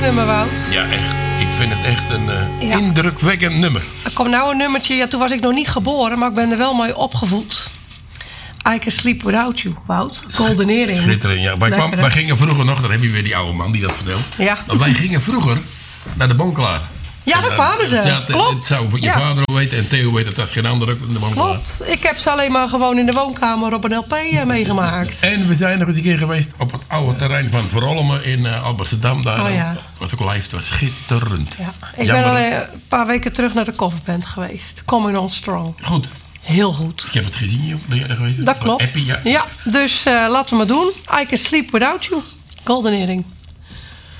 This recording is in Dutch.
nummer, Wout. Ja, echt. Ik vind het echt een indrukwekkend nummer. Er komt nou een nummertje. Ja, toen was ik nog niet geboren, maar ik ben er wel mee opgevoed. I Can Sleep Without You, Wout. Golden Earring. Schitterend, ja. Wij gingen vroeger nog, daar heb je weer die oude man die dat vertelt. Ja. Maar wij gingen vroeger naar de Bonkelaar. Ja, daar kwamen ze. Klopt. Het zou je vader al weten en Theo weet het als geen ander ook in de Bonkelaar. Klopt. Ik heb ze alleen maar gewoon in de woonkamer op een LP meegemaakt. En we zijn nog eens een keer geweest op het oude terrein van Verolmen in Alblasserdam. Daar was ook live, het was schitterend. Ja. Ik ben al een paar weken terug naar de coverband geweest. Coming On Strong. Goed. Heel goed. Ik heb het gezien, joh. Ben jij er geweest? Dat klopt. Happy, ja. Ja, dus laten we maar doen. I Can Sleep Without You. Golden Earring.